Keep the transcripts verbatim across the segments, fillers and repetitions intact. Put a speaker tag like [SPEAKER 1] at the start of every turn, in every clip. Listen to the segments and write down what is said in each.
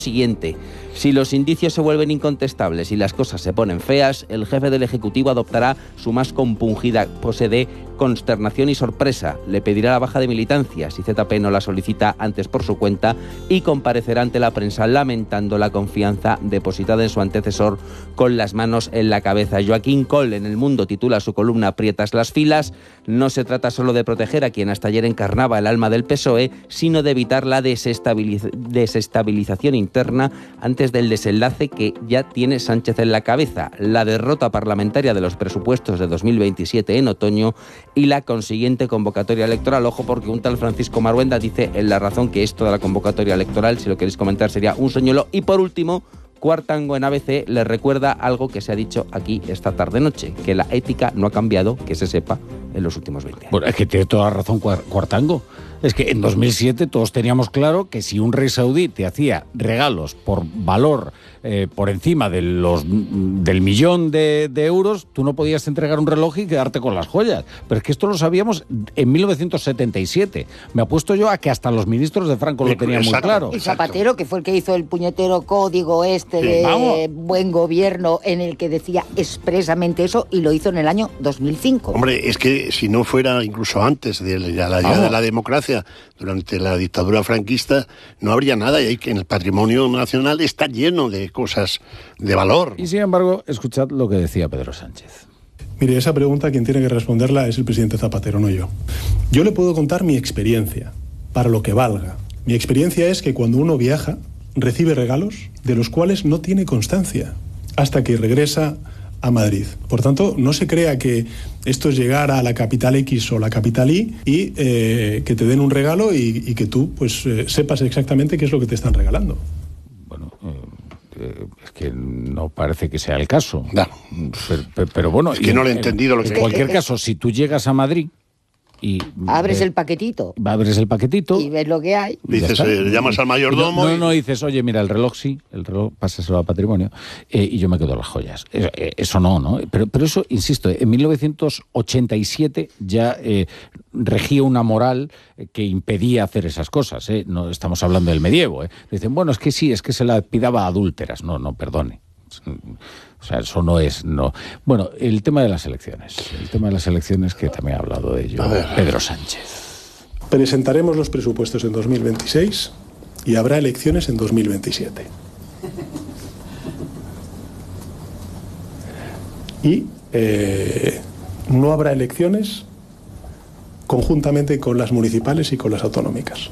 [SPEAKER 1] Siguiente. Si los indicios se vuelven incontestables y las cosas se ponen feas, el jefe del Ejecutivo adoptará su más compungida pose de consternación y sorpresa. Le pedirá la baja de militancia si Z P no la solicita antes por su cuenta y comparecerá ante la prensa lamentando la confianza depositada en su antecesor con las manos en la cabeza. Joaquín Coll en El Mundo titula su columna "Aprietas las filas". No se trata solo de proteger a quien hasta ayer encarnaba el alma del P S O E, sino de evitar la desestabiliz- desestabilización interna antes del desenlace que ya tiene Sánchez en la cabeza, la derrota parlamentaria de los presupuestos de dos mil veintisiete en otoño y la consiguiente convocatoria electoral. Ojo, porque un tal Francisco Marhuenda dice en La Razón que esto de la convocatoria electoral, si lo queréis comentar, sería un señuelo. Y por último, Cuartango en A B C le recuerda algo que se ha dicho aquí esta tarde-noche, que la ética no ha cambiado, que se sepa, en los últimos veinte años.
[SPEAKER 2] Bueno, es que tiene toda la razón Cuartango. Es que en dos mil siete todos teníamos claro que si un rey saudí te hacía regalos por valor eh, por encima de los, del millón de, de euros, tú no podías entregar un reloj y quedarte con las joyas. Pero es que esto lo sabíamos en mil novecientos setenta y siete. Me apuesto yo a que hasta los ministros de Franco lo tenían muy claro.
[SPEAKER 3] Y Zapatero, que fue el que hizo el puñetero código este sí, de vamos. buen gobierno, en el que decía expresamente eso, y lo hizo en el año dos mil cinco.
[SPEAKER 4] Hombre, es que si no fuera incluso antes de la llegada de la democracia, durante la dictadura franquista, no habría nada, y hay que en el patrimonio nacional está lleno de cosas de valor.
[SPEAKER 2] Y sin embargo, escuchad lo que decía Pedro Sánchez.
[SPEAKER 5] Mire, esa pregunta quien tiene que responderla es el presidente Zapatero, no yo. Yo le puedo contar mi experiencia, para lo que valga. Mi experiencia es que cuando uno viaja, recibe regalos de los cuales no tiene constancia, hasta que regresa a Madrid. Por tanto, no se crea que esto es llegar a la capital X o la capital Y y eh, que te den un regalo y, y que tú pues eh, sepas exactamente qué es lo que te están regalando.
[SPEAKER 2] Bueno, eh, es que no parece que sea el caso.
[SPEAKER 4] No.
[SPEAKER 2] Pero, pero, pero bueno...
[SPEAKER 4] Es que no le he entendido lo que...
[SPEAKER 2] En cualquier caso, si tú llegas a Madrid... Y
[SPEAKER 3] abres
[SPEAKER 2] eh,
[SPEAKER 3] el paquetito.
[SPEAKER 2] Abres el paquetito.
[SPEAKER 3] Y ves lo que hay.
[SPEAKER 4] Dices, eh, llamas al mayordomo.
[SPEAKER 2] No, no,
[SPEAKER 4] y...
[SPEAKER 2] no, dices, oye, mira, el reloj sí, el reloj, pásaselo a patrimonio, eh, y yo me quedo las joyas. Eso, eh, eso no, ¿no? Pero, pero eso, insisto, en mil novecientos ochenta y siete ya eh, regía una moral que impedía hacer esas cosas, ¿eh? No estamos hablando del medievo, ¿eh? Dicen, bueno, es que sí, es que se la pidaba a adúlteras. No, no, perdone. O sea, eso no es... no. Bueno, el tema de las elecciones. El tema de las elecciones, que también ha hablado de ello Pedro Sánchez.
[SPEAKER 5] Presentaremos los presupuestos en dos mil veintiséis y habrá elecciones en dos mil veintisiete. Y eh, no habrá elecciones conjuntamente con las municipales y con las autonómicas.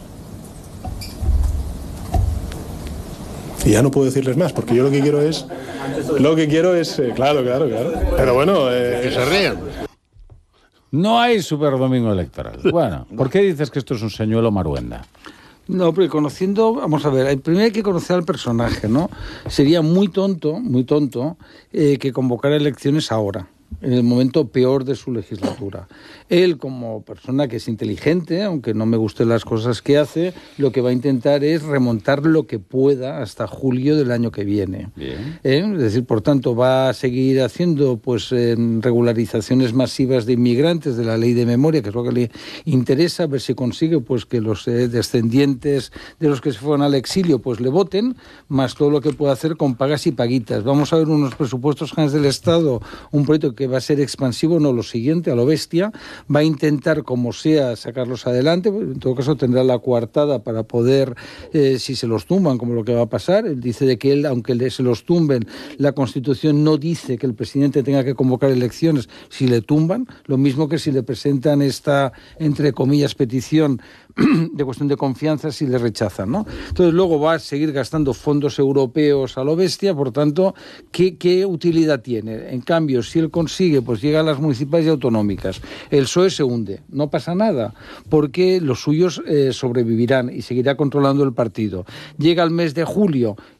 [SPEAKER 5] Y ya no puedo decirles más, porque yo lo que quiero es... Lo que quiero es... Eh, claro, claro, claro. Pero bueno... Eh,
[SPEAKER 4] que se ríen.
[SPEAKER 2] No hay superdomingo electoral. Bueno, ¿por qué dices que esto es un señuelo Marhuenda?
[SPEAKER 6] No, pero conociendo... Vamos a ver, primero hay que conocer al personaje, ¿no? Sería muy tonto, muy tonto, eh, que convocara elecciones ahora, en el momento peor de su legislatura. Él, como persona que es inteligente, aunque no me gusten las cosas que hace, lo que va a intentar es remontar lo que pueda hasta julio del año que viene. Bien. ¿Eh? Es decir, por tanto, va a seguir haciendo pues eh, regularizaciones masivas de inmigrantes, de la ley de memoria, que es lo que le interesa, ver si consigue pues que los eh, descendientes de los que se fueron al exilio pues le voten, más todo lo que pueda hacer con pagas y paguitas. Vamos a ver unos presupuestos generales del Estado, un proyecto que va a ser expansivo, no lo siguiente, a lo bestia, va a intentar como sea sacarlos adelante, en todo caso tendrá la coartada para poder, eh, si se los tumban, como lo que va a pasar. Él dice de que él, aunque se los tumben, la Constitución no dice que el presidente tenga que convocar elecciones si le tumban, lo mismo que si le presentan esta, entre comillas, petición de cuestión de confianza si le rechazan, ¿no? Entonces luego va a seguir gastando fondos europeos a lo bestia, por tanto, ¿qué, qué utilidad tiene? En cambio, si él consigue, pues llega a las municipales y autonómicas, el P S O E se hunde, no pasa nada, porque los suyos eh, sobrevivirán y seguirá controlando el partido. Llega el mes de julio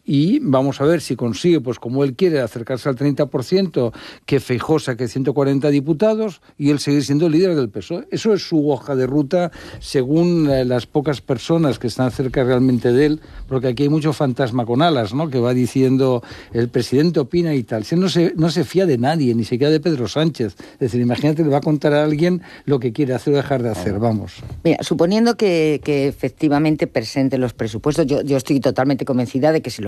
[SPEAKER 6] y vamos a ver si consigue, pues como él quiere, acercarse al treinta por ciento, que Feijóo saque ciento cuarenta diputados y él seguir siendo líder del P S O E. Eso es su hoja de ruta, según eh, las pocas personas que están cerca realmente de él, porque aquí hay mucho fantasma con alas, ¿no?, que va diciendo el presidente opina y tal. Si él no se, no se fía de nadie, ni siquiera de Pedro Sánchez. Es decir, imagínate, le va a contar a alguien lo que quiere hacer o dejar de hacer, vamos.
[SPEAKER 3] Mira, suponiendo que, que efectivamente presente los presupuestos, yo, yo estoy totalmente convencida de que si